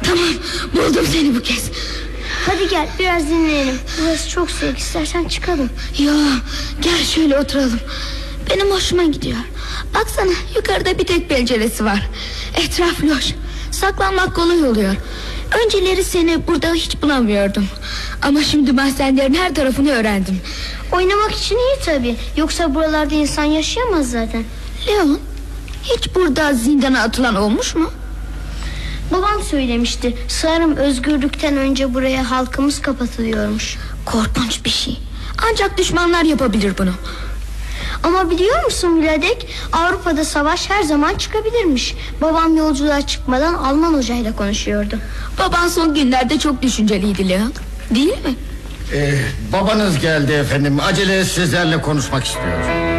Tamam, buldum seni bu kez. Hadi gel biraz dinleyelim. Burası çok soğuk, istersen çıkalım. Ya gel şöyle oturalım. Benim hoşuma gidiyor. Baksana, yukarıda bir tek penceresi var. Etraf loş, saklanmak kolay oluyor. Önceleri seni burada hiç bulamıyordum. Ama şimdi mahzenlerin her tarafını öğrendim. Oynamak için iyi tabii. Yoksa buralarda insan yaşayamaz zaten. Leon, hiç burada zindana atılan olmuş mu? Babam söylemişti. Sanırım özgürlükten önce buraya halkımız kapatılıyormuş. Korkunç bir şey. Ancak düşmanlar yapabilir bunu. Ama biliyor musun Vladek, Avrupa'da savaş her zaman çıkabilirmiş. Babam yolculuğa çıkmadan Alman hocayla konuşuyordu. Baban son günlerde çok düşünceliydi Leon, değil mi? Babanız geldi efendim. Acele sizlerle konuşmak istiyor.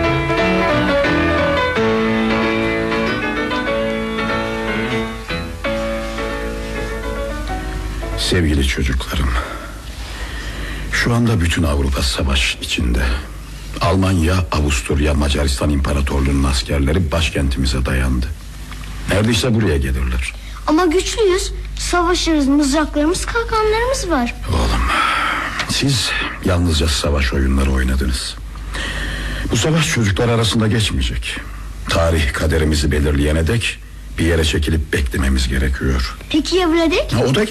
Sevgili çocuklarım, şu anda bütün Avrupa savaş içinde. Almanya, Avusturya, Macaristan İmparatorluğu'nun askerleri başkentimize dayandı. Neredeyse buraya gelirler. Ama güçlüyüz. Savaşırız, mızraklarımız, kalkanlarımız var. Oğlum, siz yalnızca savaş oyunları oynadınız. Bu savaş çocuklar arasında geçmeyecek. Tarih kaderimizi belirleyene dek bir yere çekilip beklememiz gerekiyor. Peki ya Vladek? O da